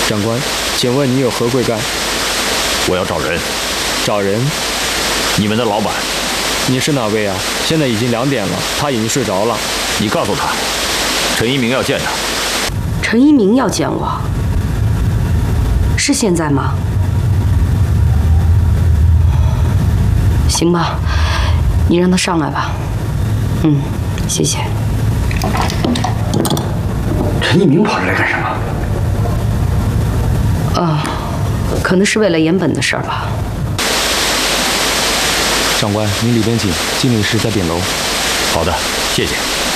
长官，请问你有何贵干？ 我要找人。 找人？ 你们的老板。 你是哪位啊？现在已经2点了，他已经睡着了。 你告诉他，陈一鸣要见他。 陈一鸣要见我？是现在吗？行吧，你让他上来吧。谢谢。 陈一鸣跑这来干什么？ 可能是为了严本的事儿吧。 长官，您里边请，经理室在顶楼。 好的，谢谢。